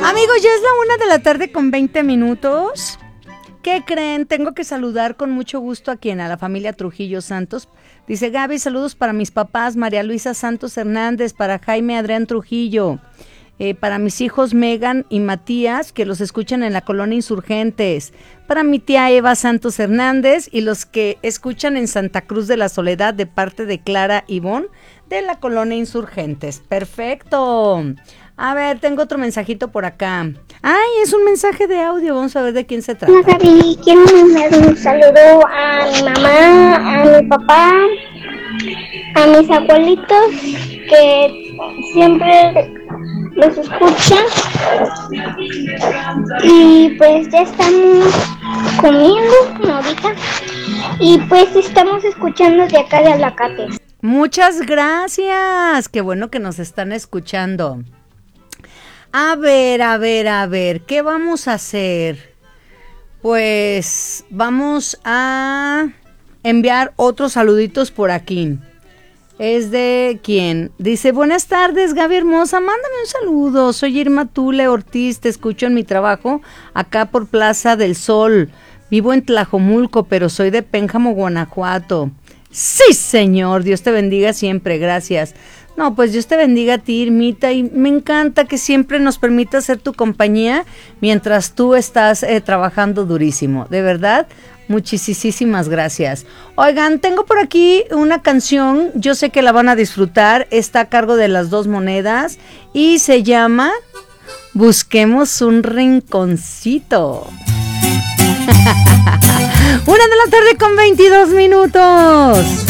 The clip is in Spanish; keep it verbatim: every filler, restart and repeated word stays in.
Amigos, ya es la una de la tarde con veinte minutos. ¿Qué creen? Tengo que saludar con mucho gusto a quien, a la familia Trujillo Santos. Dice Gaby, saludos para mis papás, María Luisa Santos Hernández, para Jaime Adrián Trujillo, eh, para mis hijos Megan y Matías, que los escuchan en la colonia Insurgentes, para mi tía Eva Santos Hernández y los que escuchan en Santa Cruz de la Soledad de parte de Clara Ivón de la colonia Insurgentes. Perfecto. A ver, tengo otro mensajito por acá. Ay, es un mensaje de audio. Vamos a ver de quién se trata. Hola, Gaby. Quiero mandar un saludo a mi mamá, a mi papá, a mis abuelitos que siempre los escuchan. Y pues ya estamos comiendo ahorita. Y pues estamos escuchando de acá de Alacates. Muchas gracias. Qué bueno que nos están escuchando. A ver, a ver, a ver, ¿qué vamos a hacer? Pues vamos a enviar otros saluditos por aquí. ¿Es de quién? Dice, buenas tardes, Gaby hermosa, mándame un saludo. Soy Irma Tule Ortiz, te escucho en mi trabajo acá por Plaza del Sol. Vivo en Tlajomulco, pero soy de Pénjamo, Guanajuato. Sí, señor, Dios te bendiga siempre, gracias. No, pues Dios te bendiga a ti, Irmita, y me encanta que siempre nos permita ser tu compañía mientras tú estás eh, trabajando durísimo. De verdad, muchísimas gracias. Oigan, tengo por aquí una canción, yo sé que la van a disfrutar, está a cargo de Las Dos Monedas y se llama Busquemos un Rinconcito. Una de la tarde con veintidós minutos.